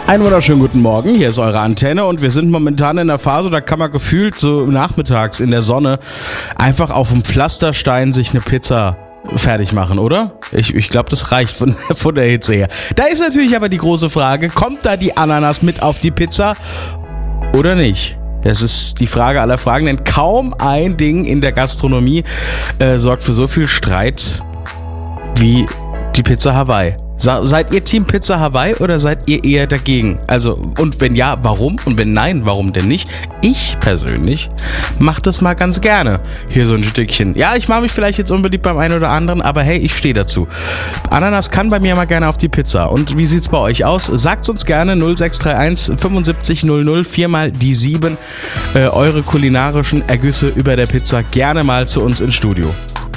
Einen wunderschönen guten Morgen, hier ist eure Antenne und wir sind momentan in der Phase, da kann man gefühlt so nachmittags in der Sonne einfach auf dem Pflasterstein sich eine Pizza fertig machen, oder? Ich glaube, das reicht von der Hitze her. Da ist natürlich aber die große Frage, kommt da die Ananas mit auf die Pizza oder nicht? Das ist die Frage aller Fragen, denn kaum ein Ding in der Gastronomie sorgt für so viel Streit wie die Pizza Hawaii. Seid ihr Team Pizza Hawaii oder seid ihr eher dagegen? Also, und wenn ja, warum? Und wenn nein, warum denn nicht? Ich persönlich mache das mal ganz gerne. Hier so ein Stückchen. Ja, ich mache mich vielleicht jetzt unbeliebt beim einen oder anderen, aber hey, ich stehe dazu. Ananas kann bei mir mal gerne auf die Pizza. Und wie sieht's bei euch aus? Sagt's uns gerne 0631 75 00 4 mal die 7. Eure kulinarischen Ergüsse über der Pizza gerne mal zu uns ins Studio.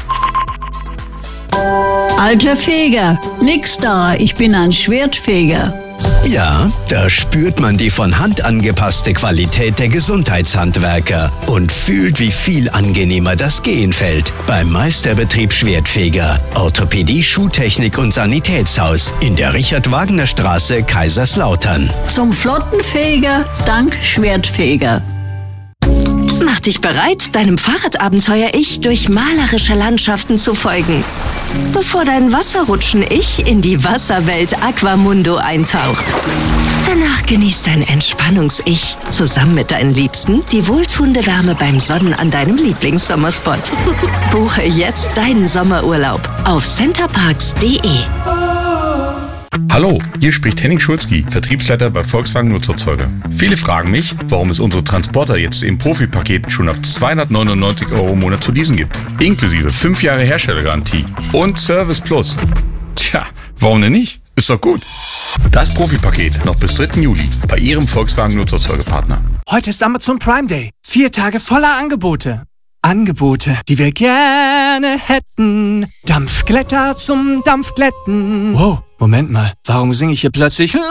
Alter Feger, nix da, ich bin ein Schwertfeger. Ja, da spürt man die von Hand angepasste Qualität der Gesundheitshandwerker und fühlt, wie viel angenehmer das Gehen fällt. Beim Meisterbetrieb Schwertfeger, Orthopädie, Schuhtechnik und Sanitätshaus in der Richard-Wagner-Straße, Kaiserslautern. Zum Flottenfeger, dank Schwertfeger. Mach dich bereit, deinem Fahrradabenteuer-Ich durch malerische Landschaften zu folgen, bevor dein Wasserrutschen-Ich in die Wasserwelt Aquamundo eintaucht. Danach genießt dein Entspannungs-Ich zusammen mit deinen Liebsten die wohltuende Wärme beim Sonnen an deinem Lieblingssommerspot. Buche jetzt deinen Sommerurlaub auf centerparks.de. Hallo, hier spricht Henning Schulzki, Vertriebsleiter bei Volkswagen Nutzerzeuger. Viele fragen mich, warum es unsere Transporter jetzt im Profipaket schon ab 299 € im Monat zu leasen gibt. Inklusive 5 Jahre Herstellergarantie und Service Plus. Tja, warum denn nicht? Ist doch gut. Das Profipaket noch bis 3. Juli bei Ihrem Volkswagen Nutzerzeugerpartner. Heute ist Amazon Prime Day. 4 Tage voller Angebote. Angebote, die wir gerne hätten. Dampfglätter zum Dampfglätten. Wow, Moment mal. Warum singe ich hier plötzlich